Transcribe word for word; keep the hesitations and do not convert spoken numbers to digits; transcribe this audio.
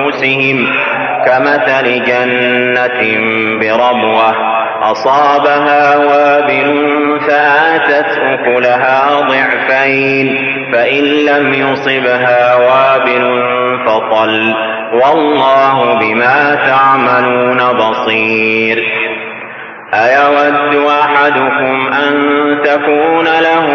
أنفسهم كمثل جنة بربوة أصابها وابل فآتت أكلها ضعفين فإن لم يصبها وابل فطل والله بما تعملون بصير. أيود أحدكم أن تكون له